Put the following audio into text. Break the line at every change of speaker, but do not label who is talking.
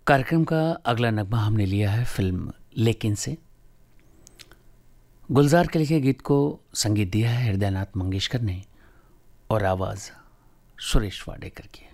कार्यक्रम का अगला नगमा हमने लिया है फिल्म लेकिन से। गुलजार के लिखे गीत को संगीत दिया है हृदयनाथ मंगेशकर ने और आवाज़ सुरेश वाडेकर की है।